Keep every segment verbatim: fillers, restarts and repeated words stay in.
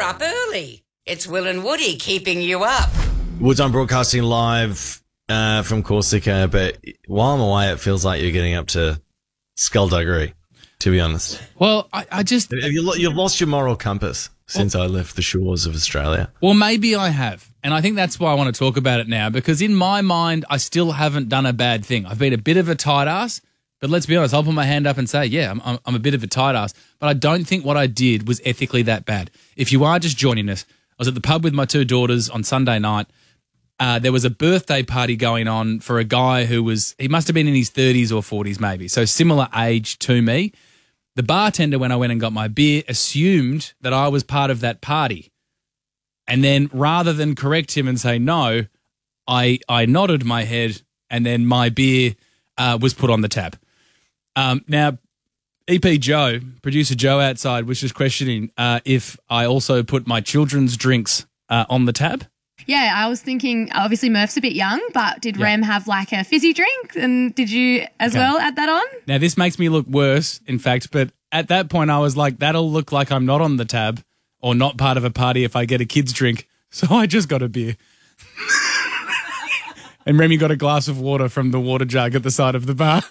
up early. It's Will and Woody keeping you up. Woods on broadcasting live uh, from Corsica, but while I'm away, it feels like you're getting up to skullduggery, to be honest. Well, I, I just... Have you, you've lost your moral compass since well, I left the shores of Australia. Well, maybe I have. And I think that's why I want to talk about it now, because in my mind, I still haven't done a bad thing. I've been a bit of a tight ass, but let's be honest, I'll put my hand up and say, yeah, I'm, I'm, I'm a bit of a tight ass, but I don't think what I did was ethically that bad. If you are just joining us, I was at the pub with my two daughters on Sunday night. Uh, there was a birthday party going on for a guy who was, he must have been in his thirties or forties maybe, so similar age to me. The bartender, when I went and got my beer, assumed that I was part of that party. And then rather than correct him and say no, I I nodded my head and then my beer uh, was put on the tab. Um, now, E P Joe, producer Joe outside, was just questioning uh, if I also put my children's drinks uh, on the tab. Yeah, I was thinking, obviously Murph's a bit young, but did Yeah. Rem have like a fizzy drink? And did you as Okay. well add that on? Now, this makes me look worse, in fact, but at that point I was like, that'll look like I'm not on the tab or not part of a party if I get a kid's drink. So I just got a beer. And Remy got a glass of water from the water jug at the side of the bar.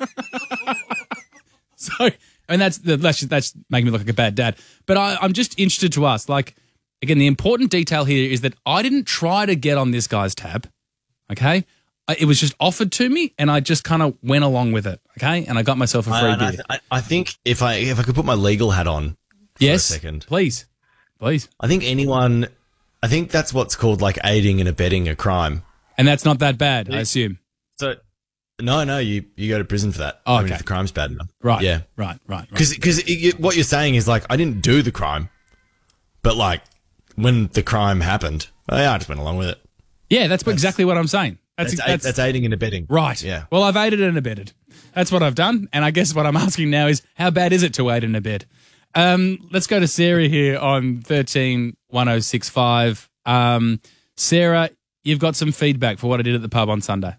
So, I mean, that's, that's, that's making me look like a bad dad. But I, I'm just interested to ask, like, again, the important detail here is that I didn't try to get on this guy's tab, okay? I, it was just offered to me, and I just kind of went along with it, okay? And I got myself a free I, beer. I, th- I, I think if I if I could put my legal hat on for Yes, a second. please, please. I think anyone, I think that's what's called like aiding and abetting a crime. And that's not that bad, I assume. So, no, no, you, you go to prison for that. Oh, I mean, okay. if the crime's bad enough. Right, Yeah. right, right. right. Because because what you're saying is like, I didn't do the crime, but like when the crime happened, oh, yeah, I just went along with it. Yeah, that's, exactly what I'm saying. That's, That's, that's, aid, that's aiding and abetting. right. Yeah. Well, I've aided and abetted. That's what I've done. And I guess what I'm asking now is, how bad is it to aid and abet? Um, let's go to Sarah here on thirteen one oh six five. Um, Sarah, you've got some feedback for what I did at the pub on Sunday.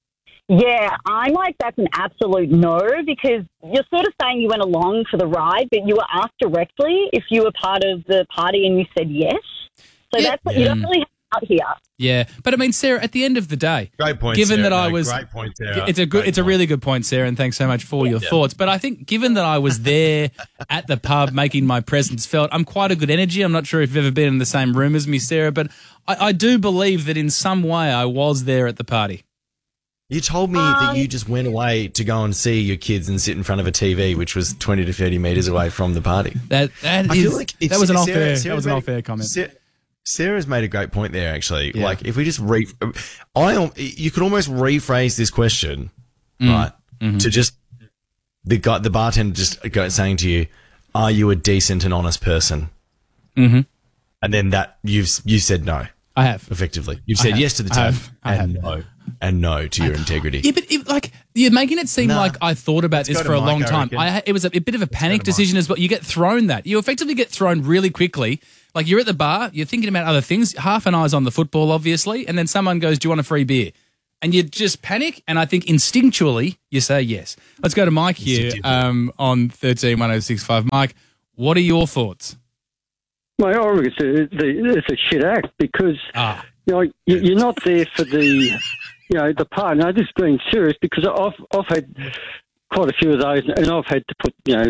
Yeah, I'm like, that's an absolute no, because you're sort of saying you went along for the ride, but you were asked directly if you were part of the party and you said yes. So Yeah. that's what you don't really have out here. Yeah, but I mean, Sarah, at the end of the day, Great point, given Sarah. that I No, was, great point, Sarah. it's a good, Great it's a point. really good point, Sarah, and thanks so much for your thoughts. But I think, given that I was there at the pub making my presence felt, I'm quite a good energy. I'm not sure if you've ever been in the same room as me, Sarah, but I, I do believe that in some way I was there at the party. You told me that you just went away to go and see your kids and sit in front of a T V, which was twenty to thirty metres away from the party. That that I is, feel like it's- that was an Sarah- unfair, Sarah's that was an made- unfair comment. Sa- Sarah's made a great point there, actually. Yeah. Like, if we just re, I, you could almost rephrase this question, Mm. right? Mm-hmm. To just the guy, the bartender, just go, saying to you, "Are you a decent and honest person?" Mm-hmm. And then that you've you said no. I have. Effectively, you've I said have. yes to the I tab have. I and have. no and no to your integrity. Yeah, but it, like you're making it seem Nah. like I thought about Let's this go to for a Mike, long I time. reckon. I, it was a, a bit of a panic to Mike. decision as well. You get thrown that. You effectively get thrown really quickly. Like you're at the bar, you're thinking about other things. Half an eye's on the football, obviously, and then someone goes, "Do you want a free beer?" And you just panic. And I think instinctually you say yes. Let's go to Mike here um, on thirteen one oh six five. Mike, what are your thoughts? Mate, I reckon it's a, the- it's a shit act because Ah, you know you- you're not there for the you know the part. No, this is being serious because I've I've had quite a few of those, and I've had to put you know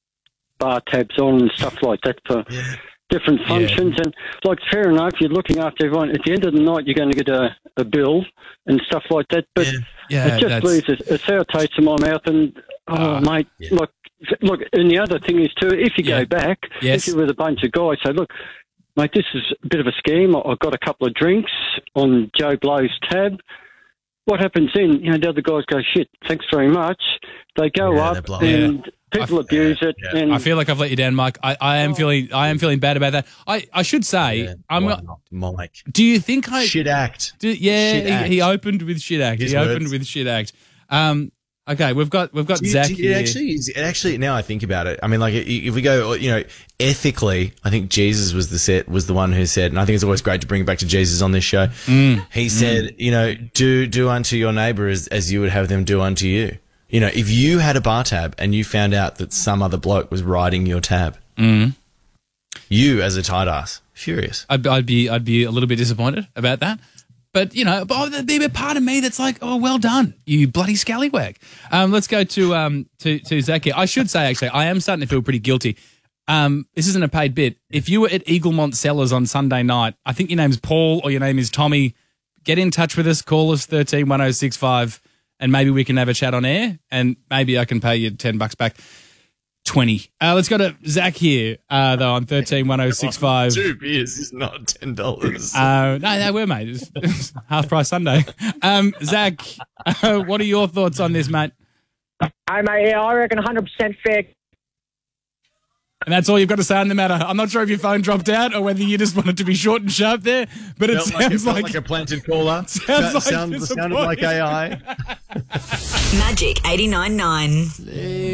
bar tabs on and stuff like that for different functions. And like, fair enough, you're looking after everyone. At the end of the night, you're going to get a, a bill and stuff like that. But yeah, it just that's- leaves a, a sour taste in my mouth. And oh, Ah, mate, look, look. And the other thing is too, if you Yeah. go back, Yes. if you're with a bunch of guys, say, look, mate, this is a bit of a scam. I- I've got a couple of drinks on Joe Blow's tab. What happens then? You know, the other guys go, shit, thanks very much. They go Yeah, they up blow and people abuse it. yeah. And I feel like I've let you down, Mike. I, I am feeling I am feeling bad about that. I, I should say, Yeah, I'm. why not, Mike? Do you think I Shit act. Do, yeah, Shit act. he, he opened with shit act. His he opened words. with shit act. Um, okay, we've got we've got Do you- Zach do you- here. It actually, is- it actually, now I think about it, I mean, like, if we go, you know, ethically, I think Jesus was the set was the one who said, and I think it's always great to bring it back to Jesus on this show. Mm. He said, you know, do do unto your neighbor as, as you would have them do unto you. You know, if you had a bar tab and you found out that some other bloke was riding your tab, Mm. You as a tight ass, furious. I'd, I'd be I'd be a little bit disappointed about that. But, you know, oh, there'd be a part of me that's like, oh, well done, you bloody scallywag. Um, let's go to um to, to Zach here. I should say, actually, I am starting to feel pretty guilty. Um, this isn't a paid bit. If you were at Eaglemont Cellars on Sunday night, I think your name's Paul or your name is Tommy, get in touch with us, call us thirteen one oh six five, and maybe we can have a chat on air, and maybe I can pay you ten bucks back. twenty. Uh, let's go to Zach here, uh, though, on thirteen one oh six five. Two beers is not ten dollars. Uh, no, no, we're, mate. It's, it's half price Sunday. Um, Zach, uh, what are your thoughts on this, mate? Hey, mate, yeah, I reckon one hundred percent fair. And that's all you've got to say on the matter. I'm not sure if your phone dropped out or whether you just wanted to be short and sharp there, but it Felt like, it sounds felt like, like a planted caller. Sounds That like sound, sounded like A I. Magic eighty-nine point nine.